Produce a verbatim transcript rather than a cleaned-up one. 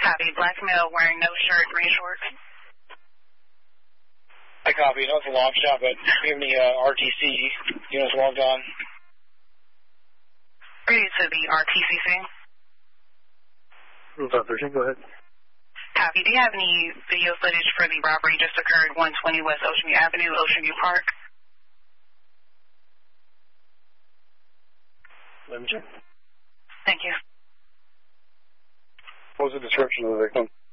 Copy. Black male wearing no shirt, green shorts. I copy. I know it's a long shot, but do you have any uh, R T C units logged on? Ready to the R T C C. Rule five thirteen, go ahead. Copy. Do you have any video footage for the robbery just occurred one twenty West Ocean View Avenue, Ocean View Park? Let me check. Thank you. What was the description of the victim?